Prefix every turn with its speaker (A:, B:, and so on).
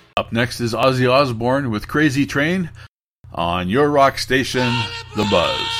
A: Up next is Ozzy Osbourne with Crazy Train on your rock station, The Buzz.